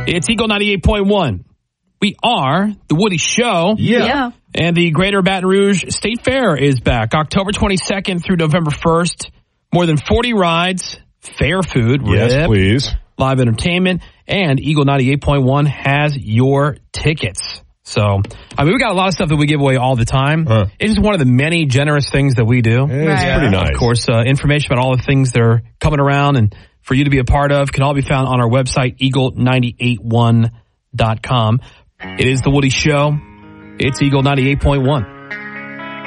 It's Eagle 98.1. We are The Woody Show. Yeah. And the Greater Baton Rouge State Fair is back October 22nd through November 1st. More than 40 rides, fair food, Yes, please. live entertainment, and Eagle 98.1 has your tickets. So, we got a lot of stuff that we give away all the time. It is one of the many generous things that we do. It's pretty nice. Of course, information about all the things that are coming around and for you to be a part of can all be found on our website, eagle981.com. It is The Woody Show. It's Eagle 98.1.